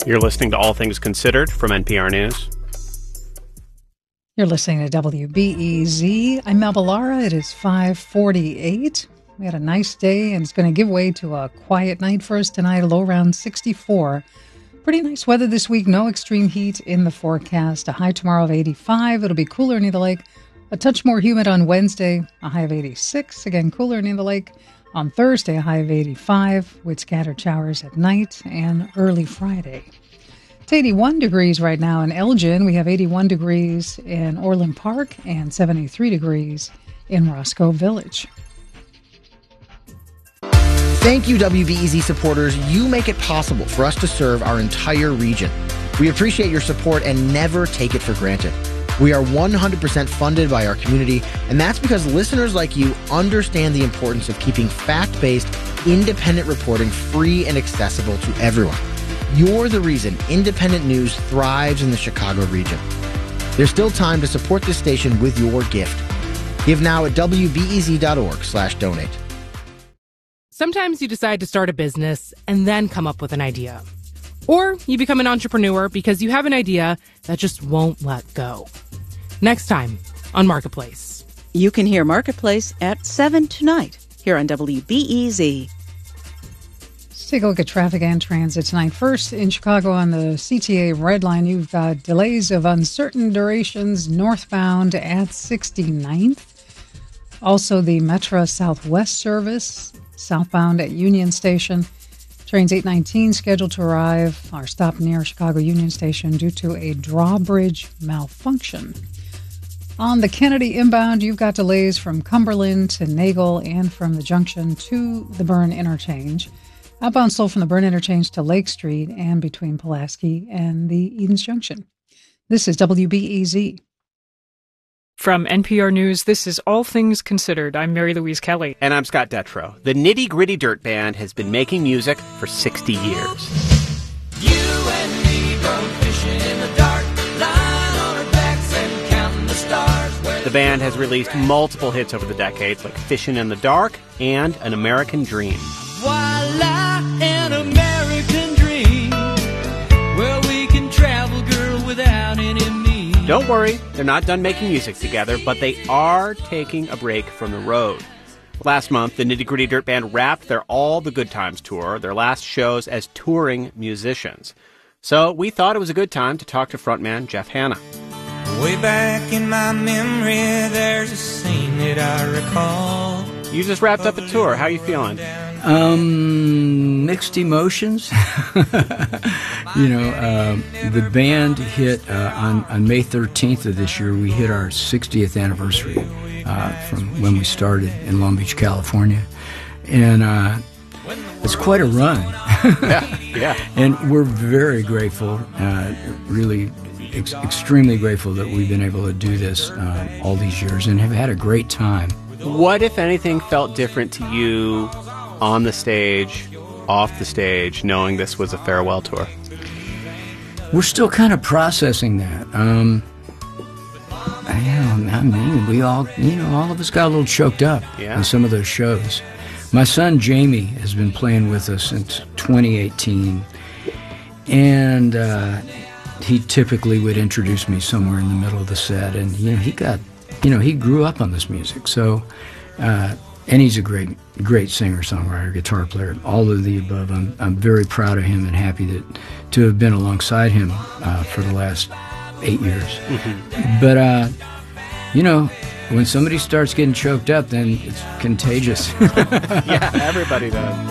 You're listening to All Things Considered from NPR News. You're listening to WBEZ. I'm Mel Ballara. It is 5:48. We had a nice day, and it's going to give way to a quiet night for us tonight, a low around 64. Pretty nice weather this week. No extreme heat in the forecast. A high tomorrow of 85. It'll be cooler near the lake. A touch more humid on Wednesday. A high of 86. Again, cooler near the lake. On Thursday, a high of 85 with scattered showers at night and early Friday. It's 81 degrees right now in Elgin. We have 81 degrees in Orland Park and 73 degrees in Roscoe Village. Thank you, WBEZ supporters. You make it possible for us to serve our entire region. We appreciate your support and never take it for granted. We are 100% funded by our community, and that's because listeners like you understand the importance of keeping fact-based, independent reporting free and accessible to everyone. You're the reason independent news thrives in the Chicago region. There's still time to support this station with your gift. Give now at wbez.org/donate. Sometimes you decide to start a business and then come up with an idea. Or you become an entrepreneur because you have an idea that just won't let go. Next time on Marketplace. You can hear Marketplace at 7 tonight here on WBEZ. Let's take a look at traffic and transit tonight. First, in Chicago on the CTA Red Line, you've got delays of uncertain durations northbound at 69th. Also, the Metra Southwest service southbound at Union Station. Trains 819 scheduled to arrive are stopped near Chicago Union Station due to a drawbridge malfunction. On the Kennedy inbound, you've got delays from Cumberland to Nagel and from the junction to the Byrne interchange. Outbound slow from the Byrne interchange to Lake Street and between Pulaski and the Edens Junction. This is WBEZ. From NPR News, this is All Things Considered. I'm Mary Louise Kelly. And I'm Scott Detrow. The Nitty Gritty Dirt Band has been making music for 60 years. You and me both fishing in the dark, lying on our backs and counting the stars. The band has released multiple hits over the decades, like Fishin' in the Dark and An American Dream. Voila, an American dream, where we can travel, girl, without any means. Don't worry, they're not done making music together, but they are taking a break from the road. Last month, the Nitty Gritty Dirt Band wrapped their All the Good Times tour, their last shows as touring musicians. So we thought it was a good time to talk to frontman Jeff Hanna. Way back in my memory, there's a scene that I recall. You just wrapped up a tour. How are you feeling? Mixed emotions. The band hit on May 13th of this year. We hit our 60th anniversary from when we started in Long Beach, California, and it's quite a run. Yeah. And we're very grateful, really extremely grateful that we've been able to do this all these years and have had a great time. What, if anything, felt different to you on the stage, off the stage, knowing this was a farewell tour? We're still kind of processing that. We all, all of us got a little choked up on some of those shows. My son Jamie has been playing with us since 2018, and he typically would introduce me somewhere in the middle of the set, and he grew up on this music, so. And he's a great singer, songwriter, guitar player, all of the above. I'm very proud of him and happy to have been alongside him for the last 8 years. Mm-hmm. But, when somebody starts getting choked up, then it's contagious. Yeah, everybody does.